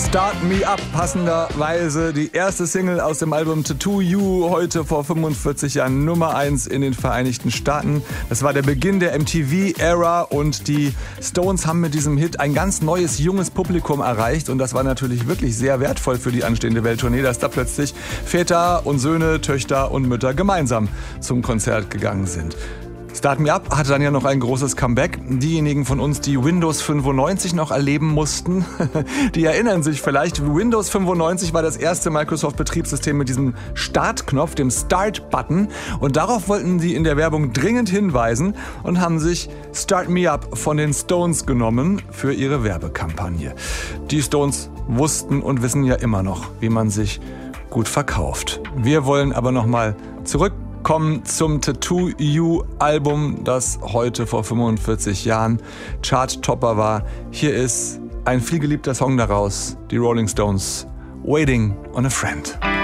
Start Me Up, passenderweise die erste Single aus dem Album Tattoo You, heute vor 45 Jahren Nummer 1 in den Vereinigten Staaten. Das war der Beginn der MTV-Ära und die Stones haben mit diesem Hit ein ganz neues, junges Publikum erreicht und das war natürlich wirklich sehr wertvoll für die anstehende Welttournee, dass da plötzlich Väter und Söhne, Töchter und Mütter gemeinsam zum Konzert gegangen sind. Start Me Up hatte dann ja noch ein großes Comeback. Diejenigen von uns, die Windows 95 noch erleben mussten, die erinnern sich vielleicht, Windows 95 war das erste Microsoft-Betriebssystem mit diesem Startknopf, dem Start-Button. Und darauf wollten sie in der Werbung dringend hinweisen und haben sich Start Me Up von den Stones genommen für ihre Werbekampagne. Die Stones wussten und wissen ja immer noch, wie man sich gut verkauft. Wir wollen aber nochmal zurückkommen zum Tattoo You Album, das heute vor 45 Jahren Chart-Topper war. Hier ist ein vielgeliebter Song daraus, die Rolling Stones, Waiting on a Friend.